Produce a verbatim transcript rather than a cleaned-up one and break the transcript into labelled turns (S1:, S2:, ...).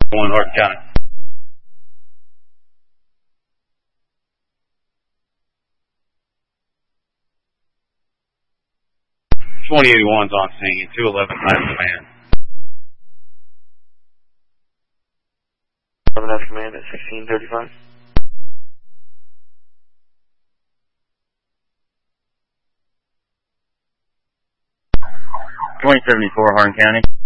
S1: one Hardin County. twenty eighty-one's on scene, two eleven nine command.
S2: eleven F command at sixteen thirty-five.
S3: twenty seventy-four Hardin County.